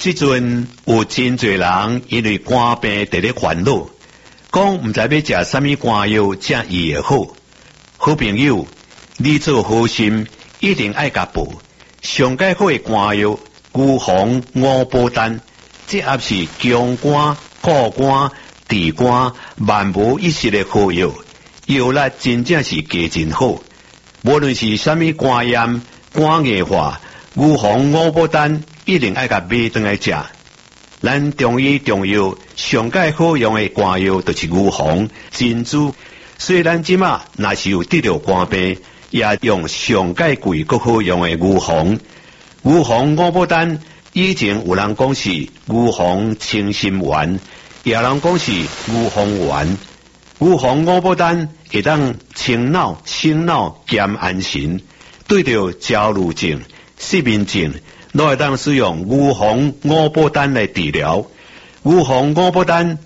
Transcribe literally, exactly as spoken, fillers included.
即阵有真侪人因为肝病伫咧烦恼，讲毋知要食啥物肝药才医会好。好朋友，你做好心一定爱甲补。上介好的肝药牛黄五宝丹，这也是强肝、固肝、治肝万无一失的好药，药力真正是加真好。无论是啥物肝炎、肝硬化，牛黄五宝丹一定爱甲买转来食。咱中医中药上介好用的肝药就是牛黄、珍珠。所以咱即马若是有得到肝病，也用上介贵阁好用的牛黄。牛黄五宝丹以前有人讲是牛黄清心丸，也有人讲是牛黄丸。牛黄五宝丹会当清脑、醒脑、兼安神，对着焦虑症、失眠症，都会当使用牛黄五宝丹来治疗。牛黄五宝丹